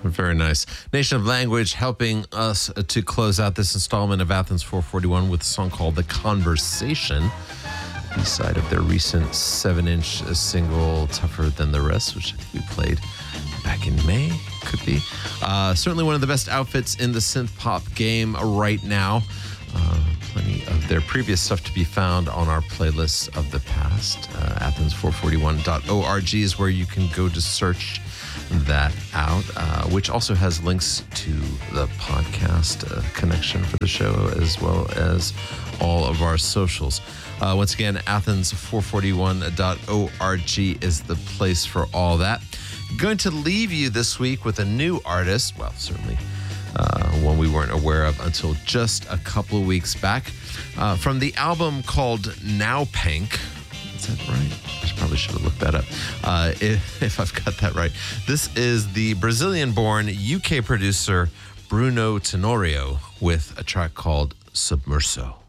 Very nice. Nation of Language helping us to close out this installment of Athens 441 with a song called The Conversation, B-side of their recent 7-inch single, Tougher Than the Rest, which I think we played back in May, could be. Certainly one of the best outfits in the synth pop game right now. Plenty of their previous stuff to be found on our playlists of the past. Athens441.org is where you can go to search that out, which also has links to the podcast connection for the show, as well as all of our socials. Once again, Athens441.org is the place for all that. Going to leave you this week with a new artist, well, certainly one we weren't aware of until just a couple of weeks back, from the album called Now Pank. Is that right? I probably should have looked that up, if I've got that right. This is the Brazilian-born UK producer Bruno Tenorio with a track called Submerso.